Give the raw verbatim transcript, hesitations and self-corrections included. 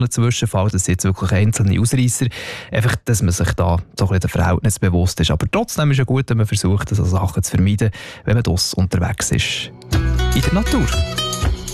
Zwischenfall, das sind jetzt wirklich einzelne Ausreißer. Einfach, dass man sich da so ein bisschen der Verhältnis bewusst ist. Aber trotzdem ist es gut, wenn man versucht, so Sachen zu vermeiden, wenn man draussen unterwegs ist in der Natur.